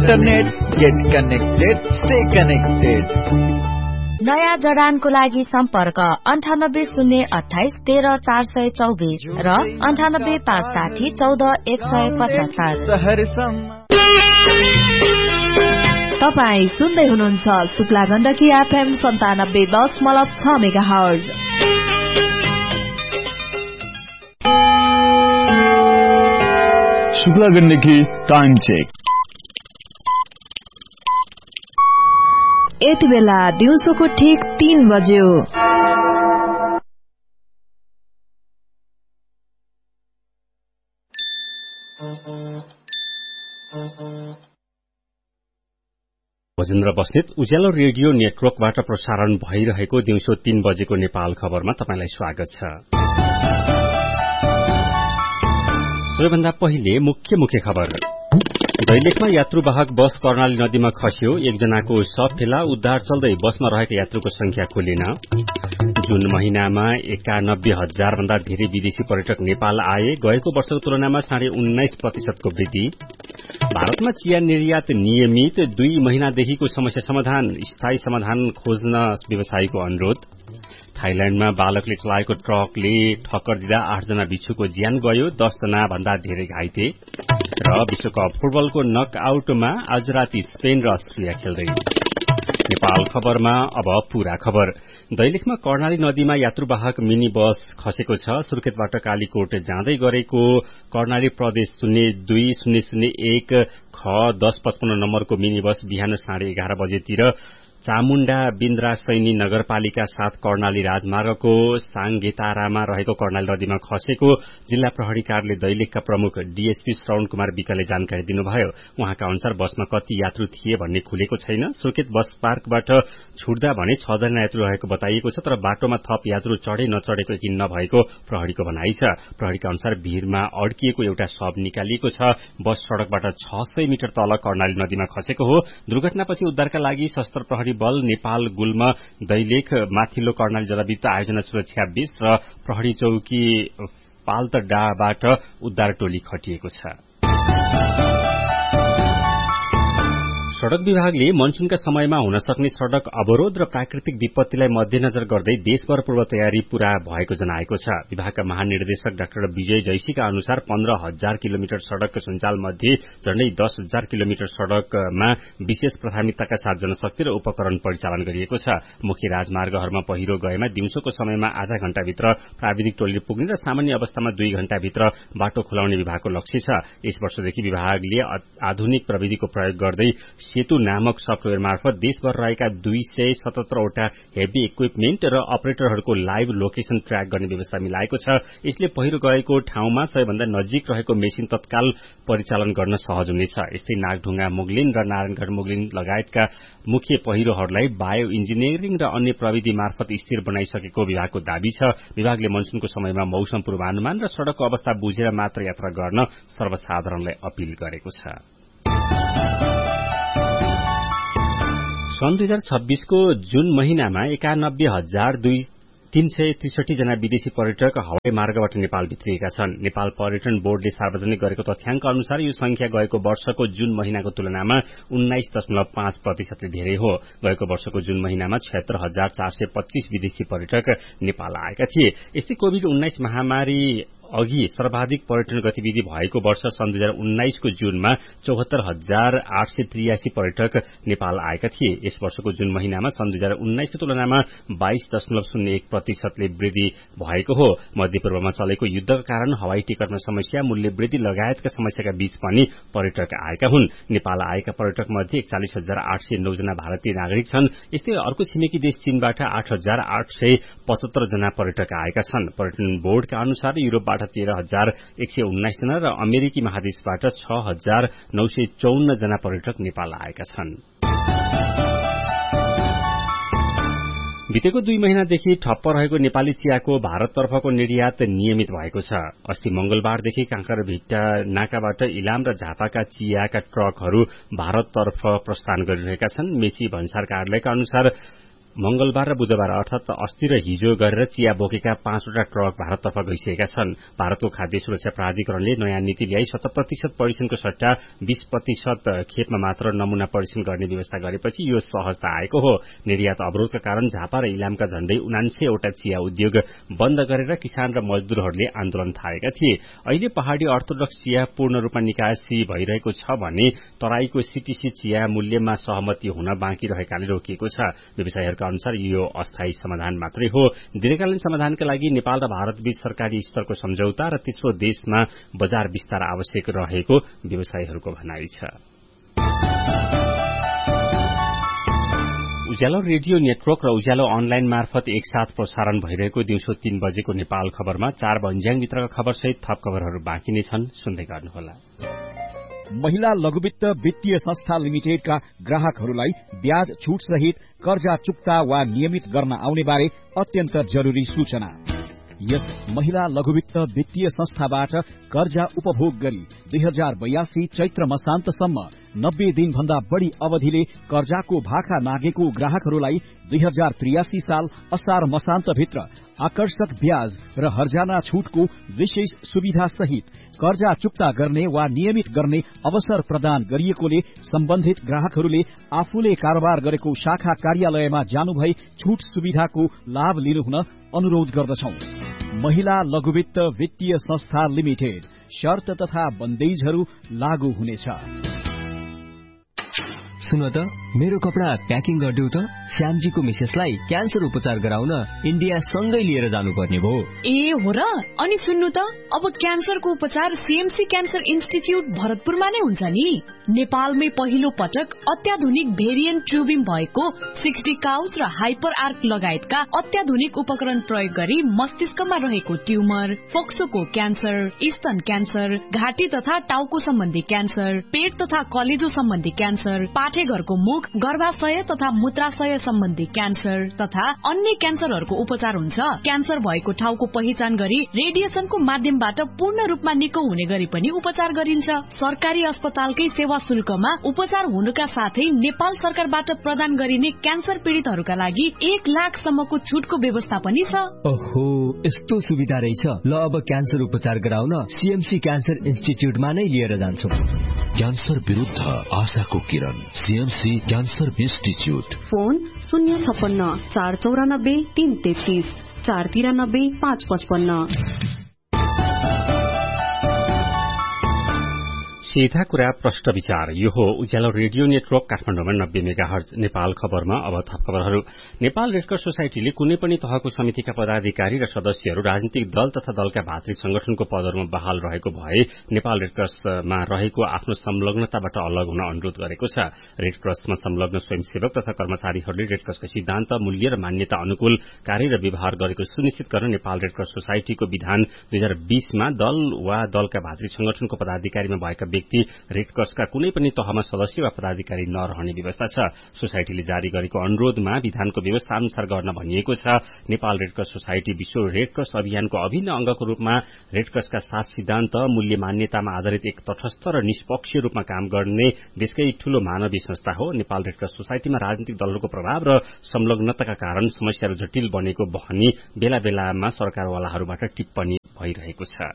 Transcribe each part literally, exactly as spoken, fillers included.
Internet get connected stay connected. नयाँ जडानको लागि सम्पर्क अन्ठानब्बे शून्य अठाइस तेह्र चार सय चौबिस र अन्ठानब्बे पाँच साठी चौध एक सय पचहत्तर। तपाई सुन्दै हुनुहुन्छ शुक्ला गण्डकी एफएम सन्तानब्बे दशमलव छ mega hertz. Shukla Gandaki time check. यति बेला दिउँसोको ठिक तीन बज्यो। भजेन्द्र बस्नेत उज्यालो रेडियो नेटवर्कबाट प्रसारण भइरहेको दिउँसो तीन बजेको नेपाल खबरमा तपाईंलाई स्वागत छ। सबैभन्दा पहिले मुख्य मुख्य खबर। दैलेखमा यात्रुवाहक बस कर्णाली नदीमा खस्यो, एकजनाको शव फेला, उद्धार चल्दै बसमा रहेका यात्रुको संख्या खुलेन। जून महिनामा एकानब्बे हजार भन्दा धेरै विदेशी पर्यटक नेपाल आए, गएको वर्षको तुलनामा साढे उन्नाइस प्रतिशतको वृद्धि। भारतमा चिया निर्यात नियमित, दुई महिनादेखिको समस्या समाधान, स्थायी समाधान खोज्न व्यवसायीको अनुरोध। थाइल्याण्डमा बालकले चलाएको ट्रकले ठक्कर दिँदा आठजना बिच्छुको ज्यान गयो, दसजना भन्दा धेरै घाइते। र विश्वकप फुटबलको नक आउटमा आज राति स्पेन र अस्ट्रेलिया खेल्दै। नेपाल खबरमा अब पूरा खबर। दैलेखमा कर्णाली नदीमा यात्रुवाहक मिनी बस खसेको छ। सुर्खेतबाट कालीकोट जाँदै गरेको कर्णाली प्रदेश शून्य दुई शून्य शून्य एक ख दस पचपन्न नम्बरको मिनी बस बिहान साढे एघार बजेतिर चामुण्डा बिन्द्रा सैनी नगरपालिका साथ कर्णाली राजमार्गको साङ्गेतारामा रहेको कर्णाली नदीमा खसेको जिल्ला प्रहरी कार्यालय दैलेखका प्रमुख डीएसपी श्रवण कुमार विकले जानकारी दिनुभयो। उहाँका अनुसार बसमा कति यात्रु थिए भन्ने खुलेको छैन। सुर्खेत बस पार्कबाट छुट्दा भने छ जना यात्रु रहेको बताइएको छ, तर बाटोमा थप यात्रु चढे नचढेको यकिन नभएको प्रहरीको भनाइ छ। प्रहरीका अनुसार भीरमा अड्किएको एउटा शव निकालिएको छ। बस सड़कबाट छ सय मिटर तल कर्णाली नदीमा खसेको हो। दुर्घटनापछि उद्धारका लागि सशस्त्र प्रहरी बल नेपाल गुल्म दैलेख माथिल्लो कर्णाली जलविद्युत आयोजना सुरक्षा बीस र प्रहरी चौकी पाल्तडाबाट उद्धार टोली खटिएको छ। सड़क विभागले मनसूनका समयमा हुन सक्ने सड़क अवरोध र प्राकृतिक विपत्तिलाई मध्यनजर गर्दै देशभर पूर्व तयारी पूरा भएको जनाएको छ। विभागका महानिर्देशक डाक्टर विजय जैसीका अनुसार पन्ध्र हजार किलोमिटर सड़क सञ्जाल मध्ये झण्डै दस हजार किलोमिटर सड़कमा विशेष प्राथमिकताका साथ जनशक्ति र उपकरण परिचालन गरिएको छ। मुख्य राजमार्गहरूमा पहिरो गएमा दिउँसोको समयमा आधा घण्टाभित्र प्राविधिक टोली पुग्ने र सामान्य अवस्थामा दुई घण्टाभित्र बाटो खुलाउने विभागको लक्ष्य छ। यस वर्षदेखि विभागले आधुनिक प्रविधिको प्रयोग गर्दै सेतु नामक सफ्टवेयर मार्फत देशभर रहेका दुई सय सतहत्तरवटा हेभी इक्विपमेन्ट र अपरेटरहरूको लाइभ लोकेशन ट्र्याक गर्ने व्यवस्था मिलाएको छ। यसले पहिरो गएको ठाउँमा सबैभन्दा नजिक रहेको मेसिन तत्काल परिचालन गर्न सहज हुनेछ। यस्तै नागढुङ्गा मुगलिन र नारायणगढ़ मुगलिन लगायतका मुख्य पहिरोहरूलाई बायो इन्जिनियरिङ र अन्य प्रविधि मार्फत स्थिर बनाइसकेको विभागको दावी छ। विभागले मनसूनको समयमा मौसम पूर्वानुमान र सड़कको अवस्था बुझेर मात्र यात्रा गर्न सर्वसाधारणलाई अपील गरेको छ। सन् दुई हजार छब्बीसको जून महिनामा एकानब्बे हजार दुई तीन सय त्रिसठी जना विदेशी पर्यटक हवाई मार्गबाट नेपाल भित्रिएका छन्। नेपाल पर्यटन बोर्डले सार्वजनिक गरेको तथ्याङ्क अनुसार यो संख्या गएको वर्षको जून महिनाको तुलनामा उन्नाइस दशमलव पाँच प्रतिशतले धेरै हो। गएको वर्षको जून महिनामा छयत्तर हजार चार सय पच्चीस विदेशी पर्यटक नेपाल आएका थिए। यस्तै कोविड उन्नाइस महामारी अघि सर्वाधिक पर्यटन गतिविधि भएको वर्ष सन् दुई हजार उन्नाइसको जूनमा चौहत्तर हजार आठ सय त्रियासी पर्यटक नेपाल आएका थिए। यस वर्षको जून महिनामा सन् दुई हजार उन्नाइसको तुलनामा बाइस दशमलव शून्य एक प्रतिशतले वृद्धि भएको हो। मध्यपूर्वमा चलेको युद्धका कारण हवाई टिकटमा समस्या, मूल्य वृद्धि लगायतका समस्याका बीच पनि पर्यटक आएका हुन्। नेपाल आएका पर्यटक मध्ये एकचालिस हजार आठ सय नौ जना भारतीय नागरिक छन्। यस्तै अर्को छिमेकी देश चीनबाट आठ हजार आठ सय पचहत्तर जना पर्यटक आएका छन्। पर्यटन बोर्डका अनुसार युरोपबाट तेह्र हजार एक सय उन्नाइस जना र अमेरिकी महादेशबाट छ हजार नौ सय चौन्न जना पर्यटक नेपाल आएका छन्। बितेको दुई महिनादेखि ठप्प रहेको नेपाली चियाको भारततर्फको निर्यात नियमित भएको छ। अस्ति मंगलबारदेखि काँकर भिट्टा नाकाबाट इलाम र झापाका चियाका ट्रकहरू भारततर्फ प्रस्थान गरिरहेका छन्। मेची भन्सार कार्यालयका अनुसार मंगलबार र बुधबार अर्थात अस्ति र हिजो गरेर चिया बोकेका पाँचवटा ट्रक भारततर्फ गइसकेका छन्। भारतको खाद्य सुरक्षा प्राधिकरणले नयाँ नीति ल्याई शत प्रतिशत परीक्षणको सट्टा बीस प्रतिशत खेपमा मात्र नमूना परीक्षण गर्ने व्यवस्था गरेपछि यो सहजता आएको हो। निर्यात अवरोधका कारण झापा र इलामका झण्डै उनान्सय वटा चिया उद्योग बन्द गरेर किसान र मजदूरहरूले आन्दोलन थालेका थिए। अहिले पहाड़ी अर्थोडक्स चिया पूर्ण रूपमा निकासी भइरहेको छ भने तराईको सीटीसी चिया मूल्यमा सहमति हुन बाँकी रहेकाले रोकिएको छ। व्यवसायीहरूका अनुसार यो अस्थायी समाधान मात्रै हो। दीर्घकालीन समाधानका लागि नेपाल र भारतबीच सरकारी स्तरको सम्झौता र तेस्रो देशमा बजार विस्तार आवश्यक रहेको व्यवसायीहरूको भनाइ छ। उज्यालो रेडियो नेटवर्क र उज्यालो अनलाइन मार्फत एकसाथ प्रसारण भइरहेको दिउँसो तीन बजेको नेपाल खबरमा चार भन्ज्याङभित्रका खबरसहित थप खबरहरू बाँकी नै छन्, सुन्दै गर्नुहोला। महिला लघुवित्त वित्तीय संस्था लिमिटेडका ग्राहकहरूलाई ब्याज छूट सहित कर्जा चुक्ता वा नियमित गर्न आउने बारे अत्यन्त जरूरी सूचना। यस महिला लघुवित्त वित्तीय संस्थाबाट कर्जा उपभोग गरी दुई हजार बयासी चैत्र मसान्तसम्म नब्बे दिन भन्दा बढ़ी अवधिले कर्जाको भाखा नागेको ग्राहकहरूलाई दुई हजार त्रियासी साल असार मसान्तभित्र आकर्षक ब्याज र हर्जाना छूटको विशेष सुविधा सहित कर्जा चुक्ता गर्ने वा नियमित गर्ने अवसर प्रदान गरिएकोले सम्बन्धित ग्राहकहरूले आफूले कारोबार गरेको शाखा कार्यालयमा जानुभई छूट सुविधाको लाभ लिनुहुन अनुरोध गर्दछौं। महिला लघुवित्त वित्तीय संस्था लिमिटेड, शर्त तथा बन्देजहरू लागू हुनेछ। सुन त, मेरो कपडा प्याकिङ गरिदेऊ त। श्यामजीको मिसेसलाई क्यान्सर उपचार गराउन इन्डिया सँगै लिएर जानुपर्ने भयो। ए हो र? अनि सुन्नु त, अब क्यान्सरको उपचार सीएमसी क्यान्सर इन्स्टिच्युट भरतपुरमा नै हुन्छ नि। नेपालमै पहिलो पटक अत्याधुनिक भेरिएन्ट ट्युबिङ भएको सिक्सटी काउच र हाइपर आर्क लगायतका अत्याधुनिक उपकरण प्रयोग गरी मस्तिष्कमा रहेको ट्युमर, फोक्सोको क्यान्सर, स्तन क्यान्सर, घाँटी तथा टाउको सम्बन्धी क्यान्सर, पेट तथा कलेजो सम्बन्धी क्यान्सर, पाठेघरको मुख, गर्भाशय तथा मूत्राशय सम्बन्धी क्यान्सर तथा अन्य क्यान्सरहरूको उपचार हुन्छ। क्यान्सर भएको ठाउँको पहिचान गरी रेडिएसनको माध्यमबाट पूर्ण रूपमा निको हुने गरी पनि उपचार गरिन्छ। सरकारी अस्पतालकै सेवा शुल्कमा उपचार हुनुका साथै नेपाल सरकारबाट प्रदान गरिने क्यान्सर पीड़ितहरूका लागि एक लाखसम्मको छुटको व्यवस्था पनि छ। ओहो, यस्तो सुविधा रहेछ। ल, अब क्यान्सर उपचार गराउन सीएमसी क्यान्सर इन्स्टिच्युटमा नै लिएर जान्छौं। क्यान्सर विरुद्ध आशाको किरण, सीएमसी क्यान्सर इन्स्टिच्युट। फोन शून्य छप्पन्न चार चौरानब्बे तीन तेत्तीस चार तिरानब्बे पाँच पचपन्न। सीधा कुरा प्रश्न विचार। यो हो उज्यालो रेडियो नेटवर्क काठमाडौँमा नब्बे मेगाहर्ज। नेपाल खबरमा अब थप खबरहरू। नेपाल रेडक्रस सोसाइटीले कुनै पनि तहको समितिका पदाधिकारी र सदस्यहरू राजनीतिक दल तथा दलका भातृ संगठनको पदहरूमा बहाल रहेको भए नेपाल रेडक्रसमा रहेको आफ्नो संलग्नताबाट अलग हुन अनुरोध गरेको छ। रेडक्रसमा संलग्न स्वयंसेवक तथा कर्मचारीहरूले रेडक्रसका सिद्धान्त, मूल्य र मान्यता अनुकूल कार्य र व्यवहार गरेको सुनिश्चित गर्न नेपाल रेडक्रस सोसाइटीको विधान दुई हजार बीसमा दल वा दलका भातृ संगठनको पदाधिकारीमा भएका रेडक्रसका कुनै पनि तहमा सदस्य वा पदाधिकारी नरहने व्यवस्था छ। सोसाइटीले जारी गरेको अनुरोधमा विधानको व्यवस्था अनुसार गर्न भनिएको छ। नेपाल रेडक्रस सोसाइटी विश्व रेडक्रस अभियानको अभिन्न अंगको रूपमा रेडक्रसका सात सिद्धान्त, मूल्य, मान्यतामा आधारित एक तटस्थ र निष्पक्ष रूपमा काम गर्ने देशकै ठूलो मानवीय संस्था हो। नेपाल रेडक्रस सोसाइटीमा राजनीतिक दलहरूको प्रभाव र संलग्नताका कारण समस्याहरू जटिल बनेको भनी बेला बेलामा सरकारवालाहरूबाट टिप्पणी भइरहेको छ।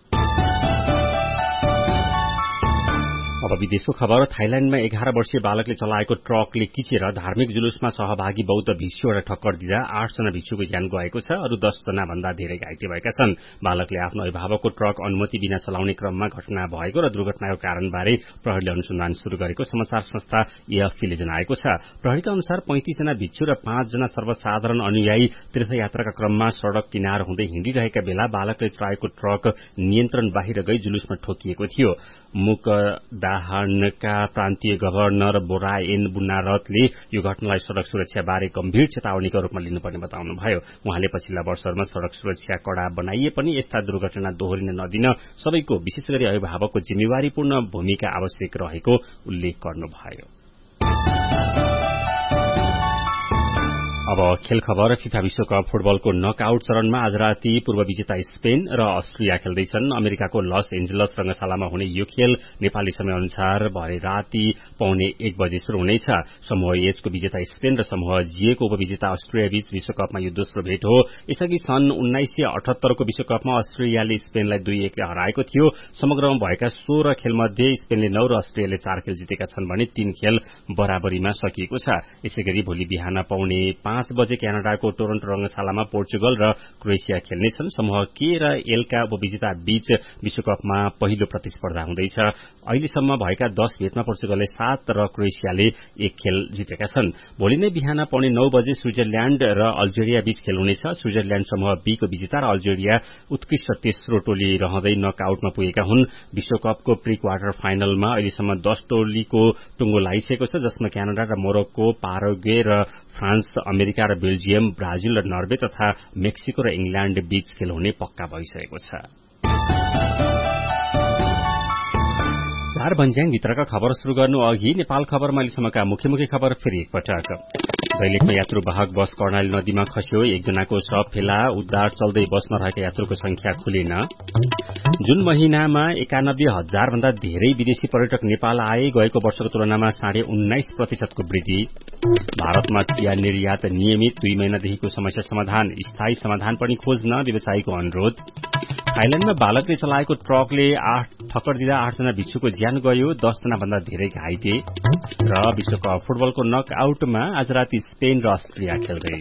अब विदेशको खबर। थाइल्याण्डमा एघार वर्षीय बालकले चलाएको ट्रकले किचेर धार्मिक जुलुसमा सहभागी बौद्ध भिक्षुहरूलाई ठक्कर दिँदा आठजना भिक्षुको ज्यान गएको छ। अरू दसजना भन्दा धेरै घाइते भएका छन्। बालकले आफ्नो अभिभावकको ट्रक अनुमति बिना चलाउने क्रममा घटना भएको र दुर्घटनाको कारणबारे प्रहरीले अनुसन्धान शुरू गरेको समाचार संस्था एएफपीले जनाएको छ। प्रहरीका अनुसार पैंतीसजना भिक्षु र पाँचजना सर्वसाधारण अनुयायी तीर्थयात्राका क्रममा सड़क किनार हुँदै हिँडिरहेका बेला बालकले चलाएको ट्रक नियन्त्रण बाहिर गई जुलुसमा ठोकिएको थियो। मुकदाहनका प्रान्तीय गभर्नर बोराएन बुनारतले यो घटनालाई सड़क सुरक्षा बारे गम्भीर चेतावनीको रूपमा लिनुपर्ने बताउनुभयो। उहाँले पछिल्ला वर्षहरूमा सड़क सुरक्षा कड़ा बनाइए पनि यस्ता दुर्घटना दोहोरिन नदिन सबैको, विशेष गरी अभिभावकको जिम्मेवारीपूर्ण भूमिका आवश्यक रहेको उल्लेख गर्नुभयो। अब खेल खबर। फिफा विश्वकप फुटबलको नकआउट चरणमा आज राति पूर्व विजेता स्पेन र अस्ट्रिया खेल्दैछन्। अमेरिकाको लस एन्जलस रंगशालामा हुने यो खेल नेपाली समय अनुसार भरे राति पौने एक बजे शुरू हुनेछ। समूह एचको विजेता स्पेन र समूह जीएको उपविजेता अस्ट्रिया बीच विश्वकपमा यो दोस्रो भेट हो। यसअघि सन् उन्नाइस सय अठहत्तरको विश्वकपमा अस्ट्रेलियाले स्पेनलाई दुई एकले हराएको थियो। समग्रमा भएका सोह्र खेलमध्ये स्पेनले नौ र अस्ट्रेलियाले चार खेल जितेका छन् भने तीन खेल बराबरीमा सकिएको छ। यसैगरी भोलि बिहान पौने पाँच बजे क्यानाडाको टोरन्टो रंगशालामा पोर्चुगल र क्रोएसिया खेल्नेछन्। समूह के र एलका उपविजेता बीच विश्वकपमा पहिलो प्रतिस्पर्धा हुँदैछ। अहिलेसम्म भएका दश भेटमा पोर्चुगलले सात र क्रोएसियाले एक खेल जितेका छन्। भोलि नै बिहान पौने नौ बजे स्विजरल्याण्ड र अल्जेरिया बीच खेल हुनेछ। स्विजरल्याण्ड समूह बी को विजेता र अल्जेरिया उत्कृष्ट तेस्रो टोली रहँदै नकआउटमा पुगेका हुन्। विश्वकपको प्री क्वार्टर फाइनलमा अहिलेसम्म दश टोलीको टुङ्गो लागिसकेको छ, जसमा क्यानाडा र मोरक्को, पाराग्वे र फ्रान्स, अमेरिका र बेल्जियम, ब्राजिल र नर्वे तथा मेक्सिको र इंग्ल्याण्ड बीच खेल हुने पक्का भइसकेको छ। चार भन्ज्याङ भित्रका खबर शुरू गर्नु अघि नेपाल खबरमा अहिलेसम्मका मुख्य मुख्य खबर फेरि एकपटक। दैलेखमा यात्रुवाहक बस कर्णाली नदीमा खस्यो। एकजनाको शव फेला। उद्धार चल्दै बसमा रहेका यात्रुको संख्या खुलेन। जुन महिनामा एकानब्बे हजार भन्दा धेरै विदेशी पर्यटक नेपाल आए। गएको वर्षको तुलनामा साढे उन्नाइस प्रतिशतको वृद्धि। भारतमा चिया निर्यात नियमित। दुई महिनादेखिको समस्या समाधान स्थायी समाधान पनि खोज्न व्यवसायीको अनुरोध। थाइल्याण्डमा बालकले चलाएको ट्रकले आठ ठक्कर दिँदा आठजना भिक्षुको ज्यान गयो। दसजना भन्दा धेरै घाइते। र विश्वकप फुटबलको नकआउटमा आज राति स्पेन र अस्ट्रिया खेल्दै।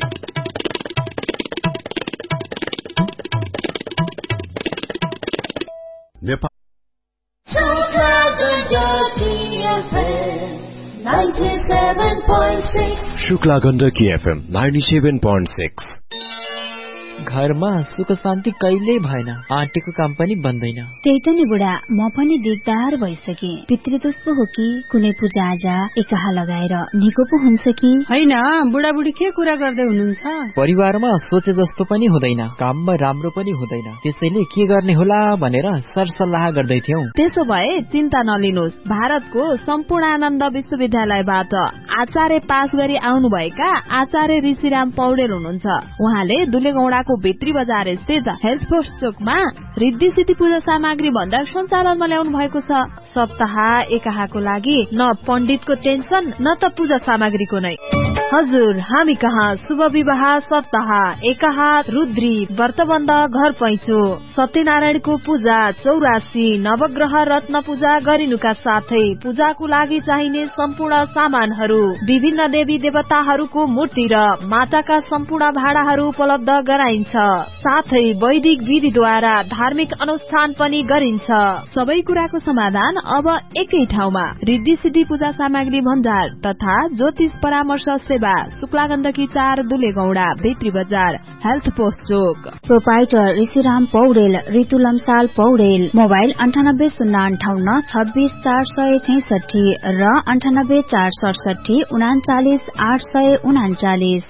Shukla Gandaki FM ninety seven point six. घरमा सुख शान्ति कहिल्यै भएन। आन्टीको काम पनि बन्दैन। त्यही त नि बुढा, म पनि दिगदार भइसके। पितृदोष पो हो कि कुनै पूजा आजा एकाहा लगाएर निको पो हुन्छ कि होइन? बुढाबुढी के कुरा गर्दै हुनुहुन्छ? परिवारमा सोचे जस्तो पनि हुँदैन, काममा राम्रो पनि हुँदैन। त्यसैले के गर्ने होला भनेर सरसल्लाह गर्दै थियौं। त्यसो भए चिन्ता नलिनुहोस्। भारतको सम्पूर्णानन्द विश्वविद्यालयबाट आचार्य पास गरी आउनुभएका आचार्य ऋषिराम पौडेल हुनुहुन्छ। उहाँले दुलेगौडाको भित्री बजार स्थित हेल्थ पोस्ट चोकमा रिद्धि सिद्धि पूजा सामग्री भण्डार सञ्चालनमा ल्याउनु भएको छ। सप्ताह एकाहाको लागि न पण्डितको टेन्सन न त पूजा सामग्रीको नै। हजुर, हामी कहाँ शुभ विवाह सप्ताह एकाहा, रुद्री, व्रतबन्ध, घर पैँचो, सत्यनारायणको पूजा, चौरासी, नवग्रह रत्न पूजा गरिनुका साथै पूजाको लागि चाहिने सम्पूर्ण सामानहरू, विभिन्न देवी देवताहरूको मूर्ति र माटाका सम्पूर्ण भाँडाहरू उपलब्ध गराइन्छ। साथै वैदिक विधिद्वारा धार्मिक अनुष्ठान पनि गरिन्छ। सबै कुराको समाधान अब एकै ठाउँमा। रिद्धि सिद्धि पूजा सामग्री भण्डार तथा ज्योतिष परामर्श सेवा, शुक्ला गण्डकी चार, दुलेगौडा, भित्री बजार, हेल्थ पोस्ट चोक। प्रोपाइटर ऋषिराम पौडेल, ऋतु लम्साल पौडेल। मोबाइल अन्ठानब्बे शून्य अन्ठाउन्न छब्बीस चार सय छैसठी र अन्ठानब्बे चार सडसठी उनाचालिस आठ सय उनाचालिस।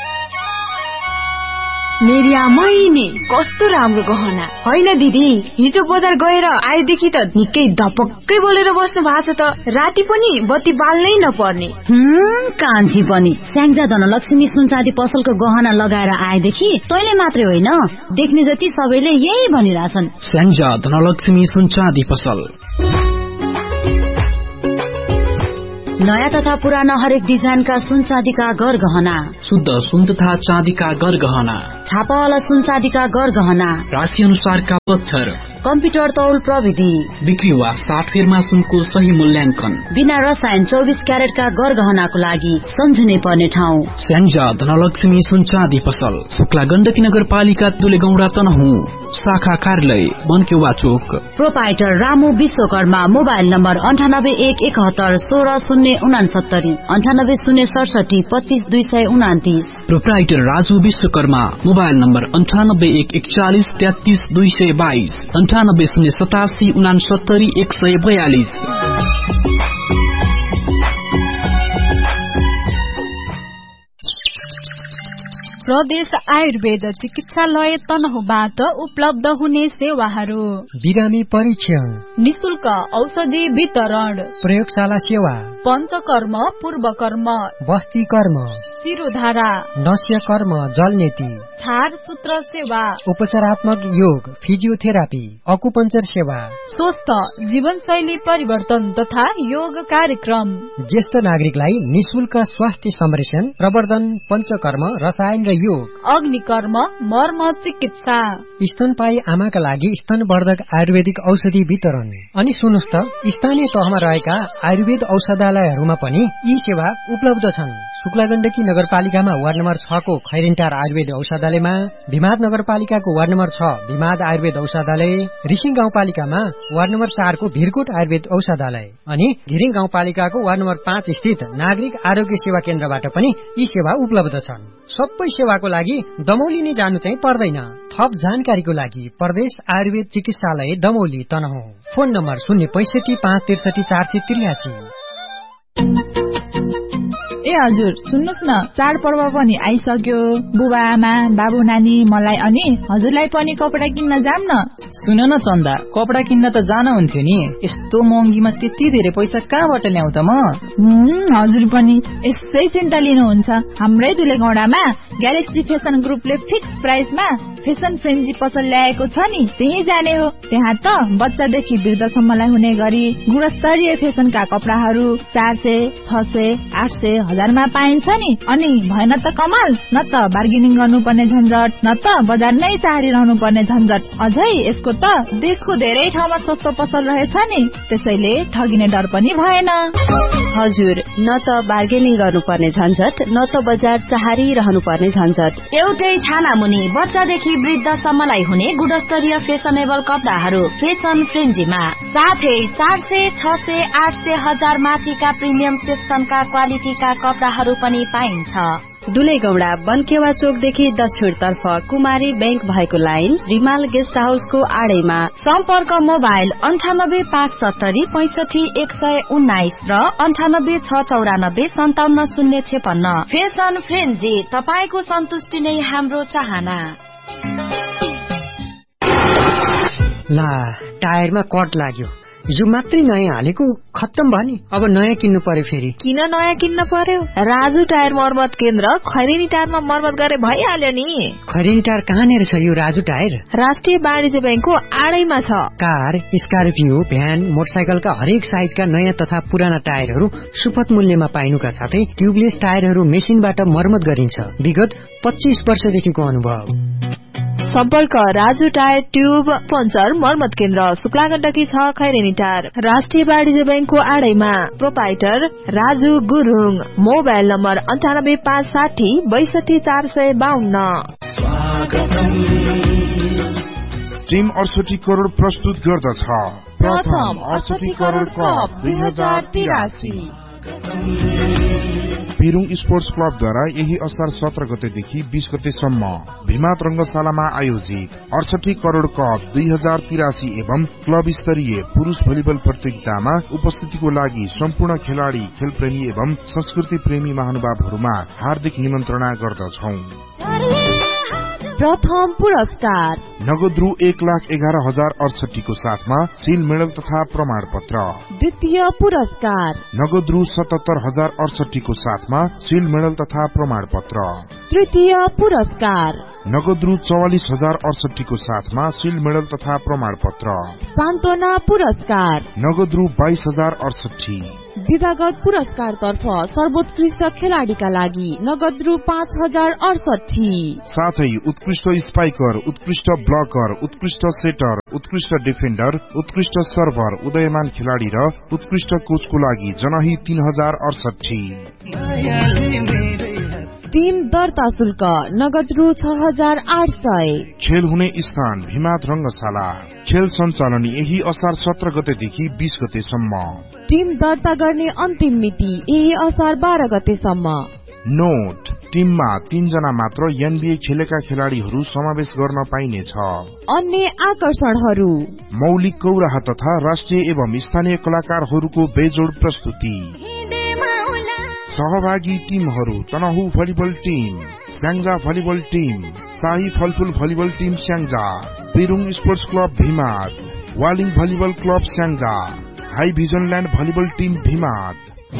मेरिया मैने कस्तो राम्रो गहना होइन दिदी? हिजो बजार गएर आएदेखि त निकै धपक्कै बोलेर बस्नु भएको छ त। राति पनि बत्ती बाल्नै नपर्ने। हम्म कान्छी पनि स्याङ्जा धनलक्ष्मी सुनचाँदी पसलको गहना लगाएर आएदेखि तैले मात्रै होइन, देख्ने जति सबैले यही भनिरहेछन्। स्याङ्जा धनलक्ष्मी सुनचाँदी पसल। नयाँ तथा पुराना हरेक डिजाइनका सुन चाँदीका गरगहना, शुद्ध सुन तथा चाँदीका गरगहना, छापावाला सुन चाँदीका गरगहना, राशि अनुसारका पत्थर, कम्प्युटर तौल प्रविधि, बिक्री वा साटफेरमा सुनको सही मूल्याङ्कन, बिना रसायन चौबिस क्यारेटका गरगहनाको लागि सम्झिनै पर्ने ठाउँ स्याङ्जा धनलक्ष्मी सुन चाँदी पसल, शुक्ला गण्डकी नगरपालिका दुलेगौडा तनहुँ, शाखा कार्यालय बनकेवा चोक। Proprietor Ramu Vishwakarma. Mobile number अन्ठानब्बे एक एकहत्तर सोह्र शून्य उनासत्तरी, अन्ठानब्बे शून्य सडसठी पच्चिस दुई सय उनातिस। Proprietor Raju Vishwakarma. Mobile number अन्ठानब्बे एक एकचालिस तेत्तिस दुई सय बाइस, अन्ठानब्बे शून्य सतासी उनासत्तरी एक सय बयालिस। प्रदेश आयुर्वेद चिकित्सालय तनहुबाट उपलब्ध हुने सेवाहरू बिरामी परीक्षण, निशुल्क औषधि वितरण, प्रयोगशाला सेवा, पञ्चकर्म, पूर्वकर्म, बस्ती कर्म, शिरोधारा, नस्य कर्म, जलनेती, छार सूत्र सेवा, उपचारात्मक योग, फिजियोथेरापी, अकुपञ्चर सेवा, स्वस्थ जीवनशैली परिवर्तन तथा योग कार्यक्रम, ज्येष्ठ नागरिकलाई निशुल्क स्वास्थ्य संरक्षण, प्रवर्धन, पञ्चकर्म, रसायन र योग, अग्निकर्म, मर्म चिकित्सा, स्तनपायी आमाका लागि स्तनवर्धक आयुर्वेदिक औषधि वितरण। अनि सुन्नुस् त, स्थानीय तहमा रहेका आयुर्वेद औषधालयहरूमा पनि यी सेवा उपलब्ध छन्। शुक्लागण्डकी नगरपालिकामा वार्ड नम्बर छ को खैरिनटार आयुर्वेद औषधालयमा, भिमाद नगरपालिकाको वार्ड नम्बर छ भिमाद आयुर्वेद औषधालय, रिसिङ गाउँपालिकामा वार्ड नम्बर चार को भिरकोट आयुर्वेद औषधालय अनि घिरिङ गाउँपालिकाको वार्ड नम्बर पाँच स्थित नागरिक आरोग्य सेवा केन्द्रबाट पनि यी सेवा उपलब्ध छन्। सबै सेवाको लागि दमौली नै जानु चाहिँ पर्दैन। थप जानकारीको लागि प्रदेश आयुर्वेद चिकित्सालय दमौली तनहुँ। फोन नम्बर शून्य पैसठी पाँच त्रिसठी चार सय त्रियासी। ए हजुर सुन्नुस् न, चाडपर्व पनि आइसक्यो। बुबा आमा बाबु नानी मलाई अनि हजुरलाई पनि कपडा किन्न जाम न। सुन न चन्दा, कपडा किन्न त जान हुन्थ्यो नि, यस्तो महँगीमा त्यति धेरै पैसा कहाँबाट ल्याउ त म? हजुर पनि यसै चिन्ता लिनुहुन्छ। हाम्रै दुलेगौडामा ग्यालेक्सी फेसन ग्रुपले फिक्स प्राइसमा फेसन फ्रेन्जी पसल ल्याएको छ नि, त्यही जाने हो। त्यहाँ त बच्चादेखि वृद्धसम्मलाई हुने गरी गुणस्तरीय फेसनका कपडाहरू चार सय छ सय आठ सय हजारमा पाइन्छ नि। अनि भएन त कमाल, न त बार्गेनिङ गर्नुपर्ने झन्झट, न त बजार नै चाडिरहनु पर्ने झन्झट। अझै यसको त देशको धेरै ठाउँमा सस्तो पसल रहेछ नि, त्यसैले ठगिने डर पनि भएन। हजुर, न त बार्गेनिङ गर्नुपर्ने झन्झट, न त बजार चाहारिरहनु पर्ने झन्झट। एउटै छाना मुनि बच्चादेखि वृद्धसम्मलाई हुने गुणस्तरीय फेसनेबल कपडाहरू फेसन फ्रेन्जीमा, साथै चार सय छ सय आठ सय हजार माथिका प्रिमियम सेक्सनका क्वालिटीका कपडाहरू पनि पाइन्छ। दुलेगौडा बनकेवा चोकदेखि दक्षिण तर्फ कुमारी बैंक भएको लाइन रिमाल गेस्ट हाउसको आडैमा। सम्पर्क मोबाइल अन्ठानब्बे पाँच सत्तरी पैसठी एक सय उन्नाइस र अन्ठानब्बे छ चौरानब्बे सन्ताउन्न शून्य छेपन्न। फेसन फ्रेन्जी, तपाईको सन्तुष्टि नै हाम्रो चाहना। ला, टायरमा कट लाग्यो। यो मात्रै नयाँ हालेको खत्तम भयो नि, अब नयाँ किन्नु पर्यो फेरि। किन नयाँ किन्न पर्यो? राजु टायर मर्मत केन्द्र खैरेनी टायरमा मर्मत गरे भइहाल्यो नि। खैरेनी टायर कहाँनिर छ यो राजु टायर? राष्ट्रिय वाणिज्य बैंकको आडैमा छ। कार, स्कर्पियो, भ्यान, मोटरसाइकलका हरेक साइजका नयाँ तथा पुराना टायरहरू सुपथ मूल्यमा पाइनुका साथै ट्युबलेस टायरहरू मेसिनबाट मर्मत गरिन्छ। विगत पच्चीस वर्षदेखिको अनुभव। सम्पर्क राजु टायर ट्युब पञ्चर मर्मत केन्द्र शुक्लागण्डकी छ खैरेनी टायर, राष्ट्रिय वाणिज्य बैंकको आडैमा। Proprietor Raju Gurung. Mobile number अन्ठानब्बे पाँच साठी बैसठी चार सय बाहन्न। टिम अडसठी करोड प्रस्तुत गर्दछ प्रथम अडसठी करोड कप दुई हजार तिरासी। पेरुङ स्पोर्ट्स क्लबद्वारा यही असार सत्र गतेदेखि बीस गतेसम्म भिमाद रंगशालामा आयोजित अडसठी करोड कप दुई हजार तिरासी एवं क्लब स्तरीय पुरुष भलिबल प्रतियोगितामा उपस्थितिको लागि सम्पूर्ण खेलाड़ी, खेलप्रेमी एवं संस्कृति प्रेमी महानुभावहरूमा हार्दिक निमन्त्रणा गर्दछौं। प्रथम पुरस्कार नगद रु एक लाख एघार हजार अडसठी को साथमा सिल मेडल तथा प्रमाण पत्र। द्वितीय पुरस्कार नगद रु सतहत्तर हजार अडसठी को साथमा सिल मेडल तथा प्रमाण पत्र। तृतीय पुरस्कार नगद रु चौवालिस हजार अडसठी को साथमा सिल मेडल तथा प्रमाण पत्र। सान्त्वना पुरस्कार नगद रु बाइस हजार अडसठी। विधागत पुरस्कार तर्फ सर्वोत्कृष्ट खेलाड़ीका लागि नगद रु पाँच हजार अडसठी। साथै उत्कृष्ट स्पाइकर, उत्कृष्ट ब्लकर, उत्कृष्ट सेटर, उत्कृष्ट डिफेन्डर, उत्कृष्ट सर्भर, उदयमान खेलाड़ी र उत्कृष्ट कोचको लागि जनही तीन हजार अडसठी। टीम दर्ता शुल्क नगद रु छ हजार आठ सय। खेल हुने स्थान भिमाद रंगशाला। खेल सञ्चालन यही असार सत्र गतेदेखि बीस गतेसम्म। टीम दर्ता गर्ने अन्तिम मिति यही असार बाह्र गतेसम्म। नोट, टीममा तीन जना मात्र एनबीए खेलेका खेलाड़ीहरू समावेश गर्न पाइनेछ। अन्य आकर्षणहरू मौलिक कौराहा तथा राष्ट्रिय एवं स्थानीय कलाकारहरूको बेजोड प्रस्तुति। सहभागी टिमहरू Tanahun volleyball team, Syangja volleyball team, शाही फलफुल volleyball team Syangja, पेरुङ sports club भिमाद, Waling volleyball club Syangja, high vision land volleyball team भिमाद।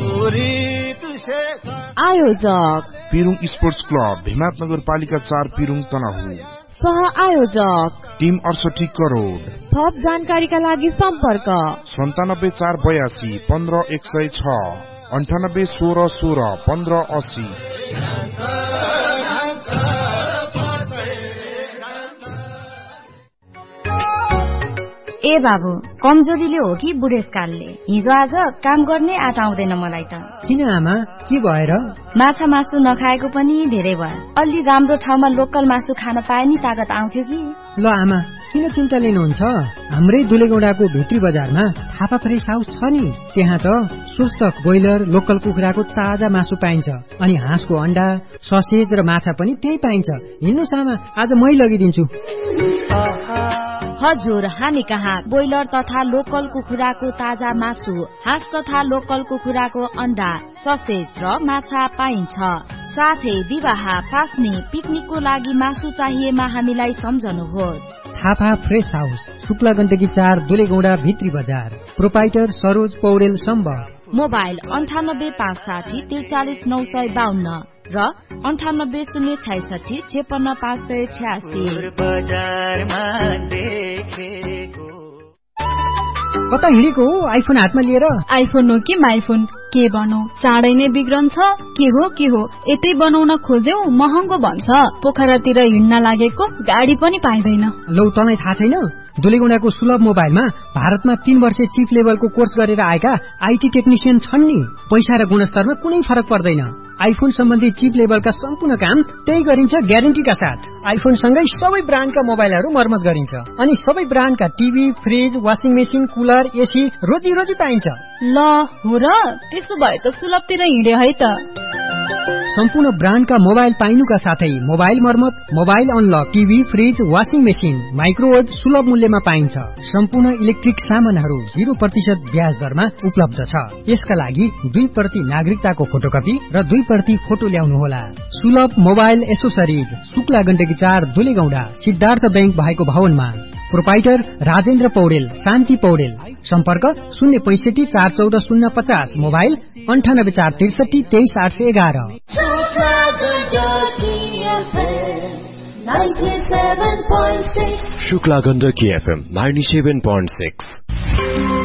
आयोजक पेरुङ स्पोर्ट्स क्लब भिमाद नगरपालिका चार पेरुङ तनहु। सह आयोजक टिम अडसठी करोड। थप जानकारीका लागि सम्पर्क सन्तानब्बे चार बयासी पन्ध्र एक सय छ, अन्ठानब्बे सोह्र सोह्र पन्ध्र अस्सी। ए बाबु, कमजोरीले हो कि बुढेसकालले? हिजो आज काम गर्ने आँट आउँदैन मलाई त। किन आमा, के भएर? माछा मासु नखाएको पनि धेरै भयो। अलि राम्रो ठाउँमा लोकल मासु खान पाए नि तागत आउँथ्यो कि। ल आमा, किन चिन्ता लिनुहुन्छ? हाम्रै दुलेगौडाको भित्री बजारमा थापा फ्रेस हाउस छ नि, त्यहाँ त स्वस्थ ब्रोइलर लोकल कुखुराको ताजा मासु पाइन्छ, अनि हाँसको अण्डा, ससेज र माछा पनि त्यही पाइन्छ। हिँड्नुस् आमा, आज मै लगिदिन्छु। हजुर, हामी कहाँ ब्रोइलर तथा लोकल कुखुराको ताजा मासु, हाँस तथा लोकल कुखुराको अण्डा, ससेज र माछा पाइन्छ। साथै विवाह, फास्ने, पिकनिकको लागि मासु चाहिएमा हामीलाई सम्झनुहोस्। थापा फ्रेस हाउस, शुक्ला गण्डकी चार, दुलेगौडा भित्री बजार। प्रोपाइटर सरोज पौडेल सम्बर। मोबाइल अन्ठानब्बे पाँच साठी त्रिचालिस नौ सय बाहन्न र अन्ठानब्बे शून्य छैसठी छेपन्न पाँच सय छ्यासी। कता हिँडेको हो आइफोन हातमा लिएर? आइफोन हो कि माइफोन, के बनौ? चाँडै नै बिग्रन्छ। के हो के हो, यतै बनाउन खोज्यौ महँगो भन्छ। पोखरातिर हिँड्न लागेको गाडी पनि पाइँदैन। लौ, तँलाई थाहा छैन? दुलेगौडाको सुलभ मोबाइलमा भारतमा तीन वर्ष चिफ लेभलको कोर्स गरेर आएका आइटी टेक्निसियन छन् नि। पैसा र गुणस्तरमा कुनै फरक पर्दैन। आइफोन सम्बन्धी चिप लेभलका सम्पूर्ण काम त्यही गरिन्छ ग्यारेन्टीका साथ। आइफोन सँगै सबै ब्रान्डका मोबाइलहरू मर्मत गरिन्छ, अनि सबै ब्रान्डका TV, fridge, washing machine, cooler, AC रोजी रोजी पाइन्छ। ल हो र, त्यसो भए त सुलभतिर हिँडे है त। सम्पूर्ण ब्रान्डका मोबाइल पाइनुका साथै मोबाइल मर्मत, mobile unlock, TV, fridge, washing machine, microwave सुलभ मूल्यमा पाइन्छ। सम्पूर्ण इलेक्ट्रिक सामानहरू जीरो प्रतिशत ब्याज दरमा उपलब्ध छ। यसका लागि दुई प्रति नागरिकताको फोटोकपी र दुई प्रति फोटो ल्याउनुहोला। सुलभ मोबाइल एसोसरिज, शुक्ला गण्डकी चार, दुलेगौडा, सिद्धार्थ ब्याङ्क भएको भवनमा। प्रोपाइटर राजेन्द्र पौडेल, शान्ति पौडेल। सम्पर्क शून्य पैसठी चार चौध शून्य पचास, मोबाइल अन्ठानब्बे चार त्रिसठी तेइस आठ सय एघार। Shukla Gandaki FM ninety seven point six.